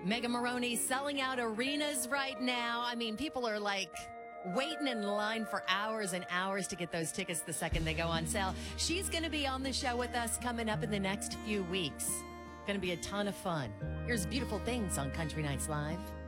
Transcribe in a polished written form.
Mega Maroney selling out arenas right now. I mean, people are like waiting in line for hours and hours to get those tickets the second they go on sale. She's going to be on the show with us coming up in the next few weeks. Going to be a ton of fun. Here's Beautiful Things on Country Nights Live.